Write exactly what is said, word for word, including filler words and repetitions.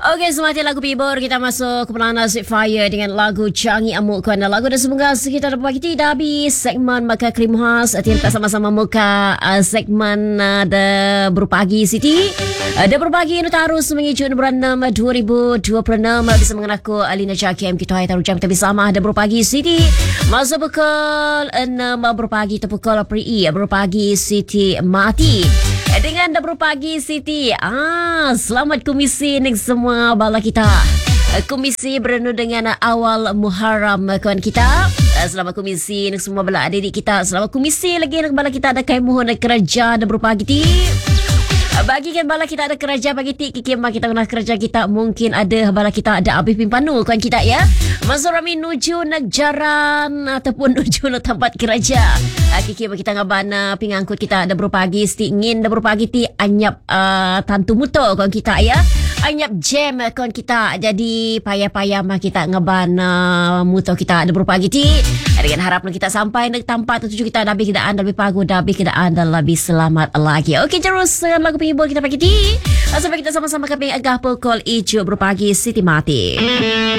Okey, semati lagu Pibor. Kita masuk ke Pelana Zip Fire dengan lagu Canggih Amuk Kuana. Lagu dah semoga sekitar berapa kita dah habis segmen Maka Krim Khas. Kita sama-sama muka uh, segmen uh, The Berpagi Siti. Uh, The Berpagi ini harus mengiju bulan enam dua ribu dua puluh enam. Bisa mengenaku Alina Jakim. Kita hai taruh jam kita bersama The Berpagi Siti. Masuk pukul enam berpagi atau pukul Pri Berpagi Siti mati. Dengan dah berpagi Siti. Ah, selamat komisi nih semua bala kita. Komisi berenuh dengan awal Muharram kawan kita. Selamat komisi nih semua bala adik kita. Selamat komisi lagi nak bala kita ada kai mohon kerja dah berpagi ti. Bagi kan bala kita ada kerja pagi ti kiki mak kita guna kerja kita mungkin ada bala kita ada habis pimpanu kawan kita ya. Masuk rami nuju nak jaran ataupun nuju nak tempat kerja. Kiki mak kita ngabana pingangkut kita ada berpagi sti ingin ada berpagi ti anyap uh, tantu muto kawan kita ya. Anyap jam kawan kita. Jadi payah-payah mak kita ngabana muto kita ada berpagi ti. Dengan harapan kita sampai nak tempat tuju kita dah habis kedaan lebih pagu dah habis kedaan dan lebih selamat lagi. Okey terus lagu penghibur kita pagi ti. Sampai kita sama-sama kami agak pukul ijo berpagi Siti mati.